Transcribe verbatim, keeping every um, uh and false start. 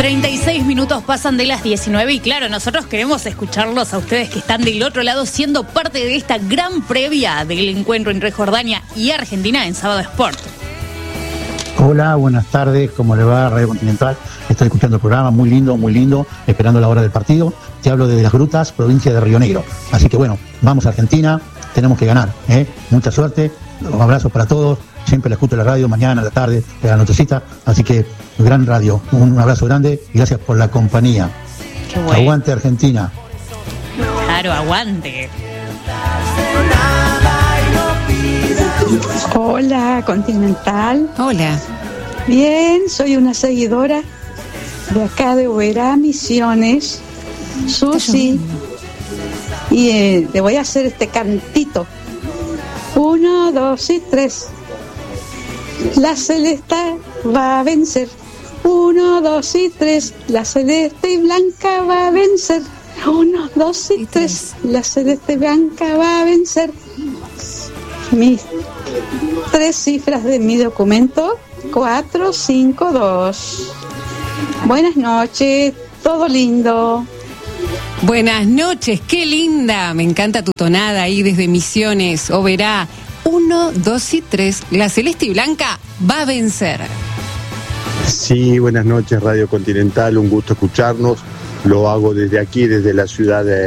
treinta y seis minutos pasan de las diecinueve y claro, nosotros queremos escucharlos a ustedes que están del otro lado siendo parte de esta gran previa del encuentro entre Jordania y Argentina en Sábado Sport. Hola, buenas tardes, ¿cómo le va? Radio Continental, estoy escuchando el programa, muy lindo, muy lindo, esperando la hora del partido. Te hablo desde Las Grutas, provincia de Río Negro. Así que bueno, vamos a Argentina, tenemos que ganar, ¿eh? Mucha suerte, un abrazo para todos, siempre la escucho en la radio, mañana, a la tarde, de la nochecita, así que gran radio, un abrazo grande y gracias por la compañía. Qué bueno. Aguante Argentina. Claro, aguante. Hola, Continental. Hola. Bien, soy una seguidora de acá de Oberá, Misiones, Susi, y eh, le voy a hacer este cantito. Uno, dos y tres. La Celeste va a vencer. Uno, dos y tres. La Celeste y Blanca va a vencer. Uno, dos y tres. La Celeste y Blanca va a vencer. Mis tres cifras de mi documento, cuatro cinco dos. Buenas noches, todo lindo. Buenas noches, qué linda. Me encanta tu tonada ahí desde Misiones, Oberá. Uno, dos y tres. La Celeste y Blanca va a vencer. Sí, buenas noches, Radio Continental. Un gusto escucharnos. Lo hago desde aquí, desde la ciudad de